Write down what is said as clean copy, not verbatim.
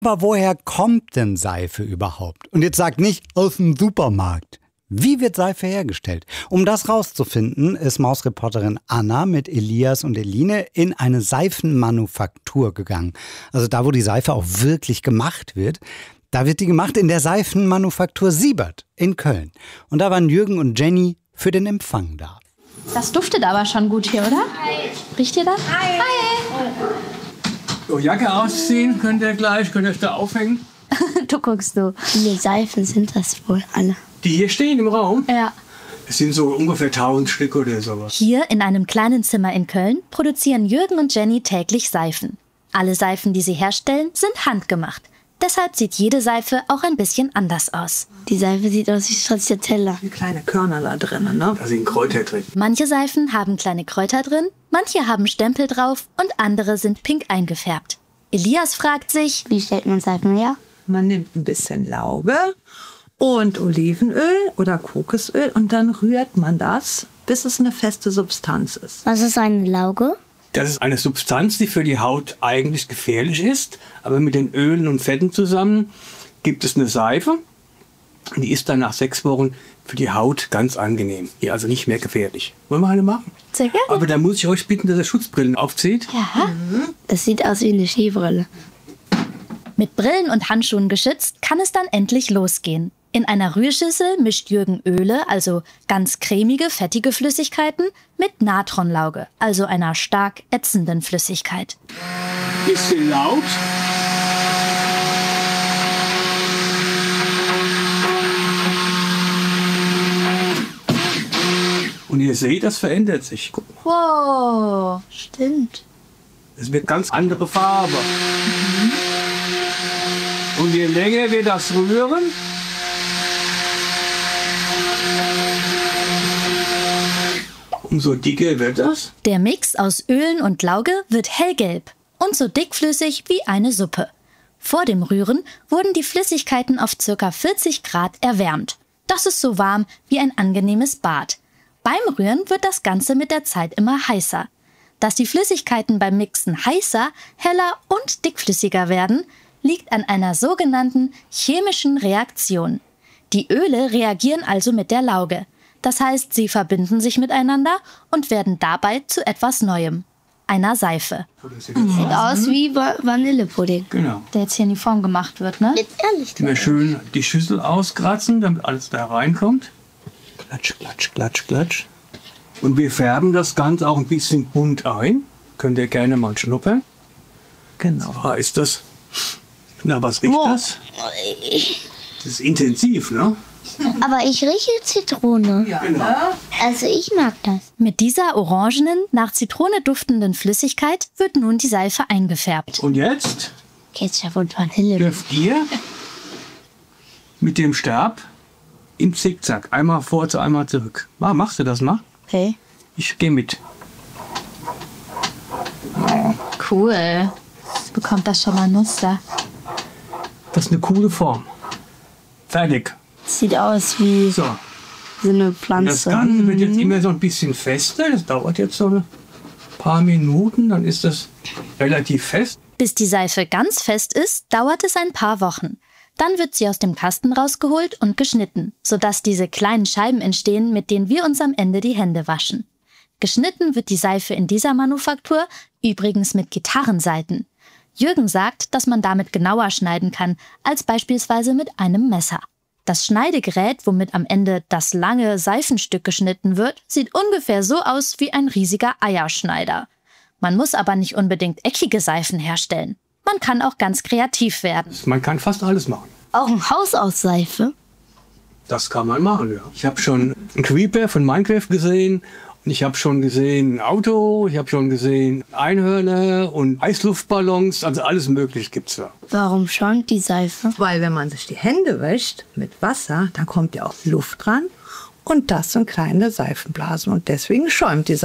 Aber woher kommt denn Seife überhaupt? Und jetzt sagt nicht aus dem Supermarkt. Wie wird Seife hergestellt? Um das rauszufinden, ist Mausreporterin Anna mit Elias und Eline in eine Seifenmanufaktur gegangen. Also da, wo die Seife auch wirklich gemacht wird. Da wird die gemacht in der Seifenmanufaktur Siebert in Köln. Und da waren Jürgen und Jenny für den Empfang da. Das duftet aber schon gut hier, oder? Hi. Riecht ihr das? Hi. Hi. So, Jacke ausziehen, könnt ihr gleich, könnt ihr euch da aufhängen. Du guckst du. Wie viele Seifen sind das wohl alle? Die hier stehen im Raum, Ja. es sind so ungefähr 1000 Stück oder sowas. Hier in einem kleinen Zimmer in Köln produzieren Jürgen und Jenny täglich Seifen. Alle Seifen, die sie herstellen, sind handgemacht. Deshalb sieht jede Seife auch ein bisschen anders aus. Die Seife sieht aus wie Stracciatella. Kleine Körner da drin, ne? Da sind Kräuter drin. Manche Seifen haben kleine Kräuter drin, manche haben Stempel drauf und andere sind pink eingefärbt. Elias fragt sich, Wie stellt man Seifen her? Man nimmt ein bisschen Lauge und Olivenöl oder Kokosöl und dann rührt man das, bis es eine feste Substanz ist. Was ist eine Lauge? Das ist eine Substanz, die für die Haut eigentlich gefährlich ist, aber mit den Ölen und Fetten zusammen gibt es eine Seife. Die ist dann nach 6 Wochen für die Haut ganz angenehm. Die also nicht mehr gefährlich. Wollen wir eine machen? sehr gerne. Aber da muss ich euch bitten, dass ihr Schutzbrillen aufzieht. Ja. Das sieht aus wie eine Skibrille. Mit Brillen und Handschuhen geschützt, kann es dann endlich losgehen. In einer Rührschüssel mischt Jürgen Öle, also ganz cremige, fettige Flüssigkeiten, mit Natronlauge, also einer stark ätzenden Flüssigkeit. Bisschen laut. Und ihr seht, das verändert sich. Guck mal. Wow. Stimmt. Es wird ganz andere Farbe. Und je länger wir das rühren, umso dicker wird das. Der Mix aus Ölen und Lauge wird hellgelb und so dickflüssig wie eine Suppe. Vor dem Rühren wurden die Flüssigkeiten auf ca. 40 Grad erwärmt. Das ist so warm wie ein angenehmes Bad. Beim Rühren wird das Ganze mit der Zeit immer heißer. Dass die Flüssigkeiten beim Mixen heißer, heller und dickflüssiger werden, liegt an einer sogenannten chemischen Reaktion. Die Öle reagieren also mit der Lauge. Das heißt, sie verbinden sich miteinander und werden dabei zu etwas Neuem, einer Seife. Sieht aus wie Vanillepudding. Genau. Der jetzt hier in die Form gemacht wird, ne? Jetzt ehrlich. Immer schön die Schüssel auskratzen, damit alles da reinkommt. Klatsch, klatsch, klatsch, klatsch. Und wir färben das Ganze auch ein bisschen bunt ein. Könnt ihr gerne mal schnuppern. Genau. Ah, ist das... Na, was riecht das? Das ist intensiv, ne? Aber ich rieche Zitrone. Ja, Genau. Also ich mag das. Mit dieser orangenen, nach Zitrone duftenden Flüssigkeit wird nun die Seife eingefärbt. Und jetzt Ketchup und Vanille. dürft ihr mit dem Stab im Zickzack einmal vor, einmal zurück. Machst du das mal? Okay. Ich gehe mit. Cool. Jetzt bekommt das schon mal ein Muster. Das ist eine coole Form. Fertig. Sieht aus wie So. so eine Und das Pflanze. Ganze wird jetzt immer so ein bisschen fester. Das dauert jetzt so ein paar Minuten, dann ist das relativ fest. Bis die Seife ganz fest ist, dauert es ein paar Wochen. Dann wird sie aus dem Kasten rausgeholt und geschnitten, sodass diese kleinen Scheiben entstehen, mit denen wir uns am Ende die Hände waschen. Geschnitten wird die Seife in dieser Manufaktur übrigens mit Gitarrensaiten. Jürgen sagt, dass man damit genauer schneiden kann, als beispielsweise mit einem Messer. Das Schneidegerät, womit am Ende das lange Seifenstück geschnitten wird, sieht ungefähr so aus wie ein riesiger Eierschneider. Man muss aber nicht unbedingt eckige Seifen herstellen. Man kann auch ganz kreativ werden. Man kann fast alles machen. Auch ein Haus aus Seife. Das kann man machen, ja. Ich habe schon einen Creeper von Minecraft gesehen. Und ich habe schon gesehen ein Auto. Ich habe schon gesehen Einhörner und Eisluftballons. Also alles Mögliche gibt's da. Warum schäumt die Seife? Weil wenn man sich die Hände wäscht mit Wasser, dann kommt ja auch Luft dran und das sind kleine Seifenblasen und deswegen schäumt die